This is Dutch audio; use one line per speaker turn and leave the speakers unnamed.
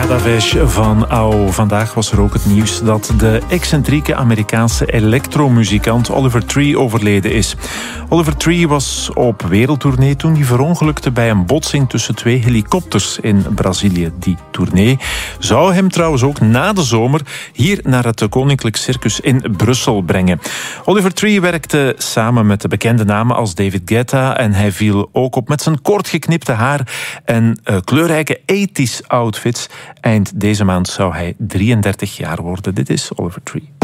Davesh van Au. Vandaag was er ook het nieuws dat de excentrieke Amerikaanse elektromuzikant Oliver Tree overleden is. Oliver Tree was op wereldtournee toen hij verongelukte bij een botsing tussen 2 helikopters in Brazilië. Die tournee zou hem trouwens ook na de zomer hier naar het Koninklijk Circus in Brussel brengen. Oliver Tree werkte samen met de bekende namen als David Guetta en hij viel ook op met zijn kort geknipte haar en kleurrijke 80s outfits. Eind deze maand zou hij 33 jaar worden. Dit is Oliver Tree.